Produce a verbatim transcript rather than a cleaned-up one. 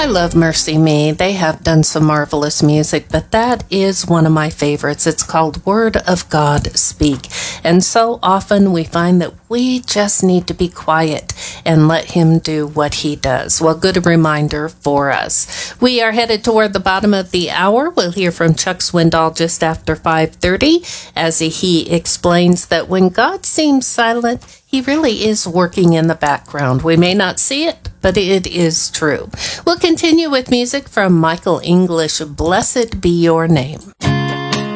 love Mercy Me. They have done some marvelous music, but that is one of my favorites. It's called Word of God Speak. And so often we find that we just need to be quiet and let him do what he does. Well, good reminder for us. We are headed toward the bottom of the hour. We'll hear from Chuck Swindoll just after five thirty as he explains that when God seems silent, he really is working in the background. We may not see it, but it is true. We'll continue with music from Michael English, Blessed Be Your Name.